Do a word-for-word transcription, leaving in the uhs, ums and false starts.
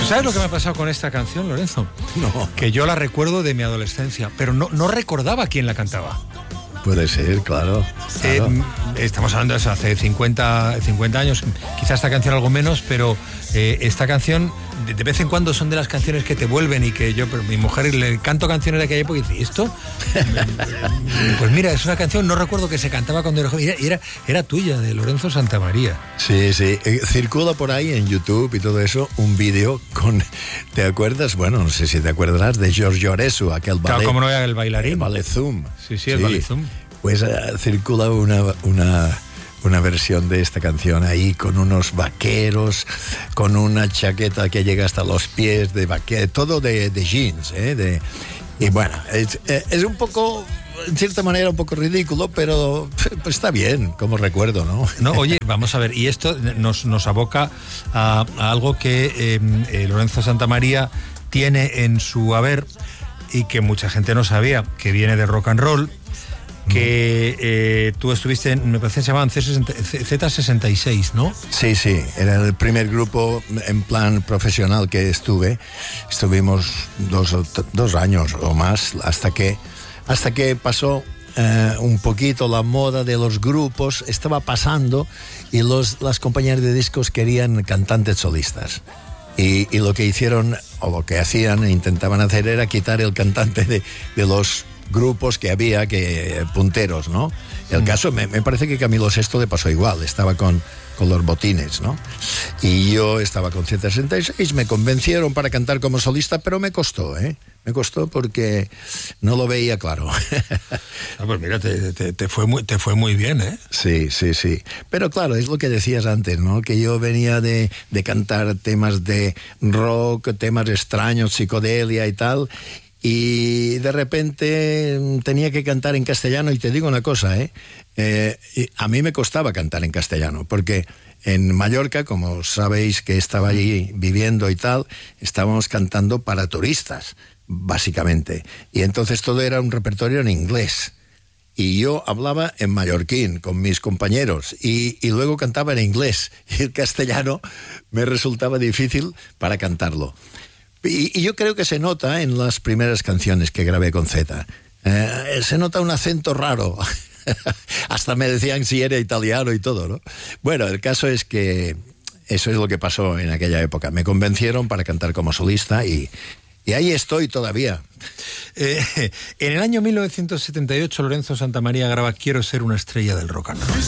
¿Sabes lo que me ha pasado con esta canción, Lorenzo? No. Que yo la recuerdo de mi adolescencia, pero no, no recordaba quién la cantaba. Puede ser, claro. claro. Eh, estamos hablando de eso hace cincuenta años, quizás esta canción algo menos, pero eh, esta canción de, de vez en cuando son de las canciones que te vuelven y que yo, pero mi mujer le canto canciones de aquella época y dice, ¿y esto? Pues mira, es una canción, no recuerdo que se cantaba cuando era joven, era, era tuya, de Lorenzo Santamaría. Sí, sí, eh, circula por ahí en YouTube y todo eso un vídeo con, ¿te acuerdas? Bueno, no sé si te acordarás de Giorgio Aresu, aquel ballet. Claro, como no era el bailarín. El ballet Zoom. Sí, sí, el sí. ballet Zoom. Pues uh, circula una, una, una versión de esta canción ahí con unos vaqueros, con una chaqueta que llega hasta los pies de vaquero, todo de, de jeans, ¿eh? De, y bueno, es, es un poco, en cierta manera, un poco ridículo, pero pues está bien, como recuerdo, ¿no? No, oye, vamos a ver, y esto nos, nos aboca a, a algo que eh, eh, Lorenzo Santamaría tiene en su haber y que mucha gente no sabía, que viene de rock and roll, que eh, tú estuviste en, me parece que se llamaban Z sesenta y seis, ¿no? Sí, sí, era el primer grupo en plan profesional que estuve. Estuvimos dos, dos años o más hasta que, hasta que pasó eh, un poquito la moda de los grupos, estaba pasando y los, las compañías de discos querían cantantes solistas. Y, y lo que hicieron, o lo que hacían e intentaban hacer era quitar el cantante de, de los grupos que había, que punteros, ¿no? El mm. caso, me, me parece que Camilo Sesto le pasó igual, estaba con, con los Botines, ¿no? Y yo estaba con Z sesenta y seis, me convencieron para cantar como solista, pero me costó, ¿eh? Me costó porque no lo veía claro. Ah, pues mira, te, te, te, fue muy, te fue muy bien, ¿eh? Sí, sí, sí. Pero claro, es lo que decías antes, ¿no? Que yo venía de, de cantar temas de rock, temas extraños, psicodelia y tal, y de repente tenía que cantar en castellano, y te digo una cosa, ¿eh? eh a mí me costaba cantar en castellano, porque en Mallorca, como sabéis que estaba allí viviendo y tal, estábamos cantando para turistas, básicamente, y entonces todo era un repertorio en inglés. Y yo hablaba en mallorquín con mis compañeros y, y luego cantaba en inglés, y el castellano me resultaba difícil para cantarlo. Y, y yo creo que se nota en las primeras canciones que grabé con Z. Eh, se nota un acento raro. Hasta me decían si era italiano y todo, ¿no? Bueno, el caso es que eso es lo que pasó en aquella época. Me convencieron para cantar como solista y, y ahí estoy todavía. Eh, en el año mil novecientos setenta y ocho, Lorenzo Santamaría graba Quiero ser una estrella del rock and roll.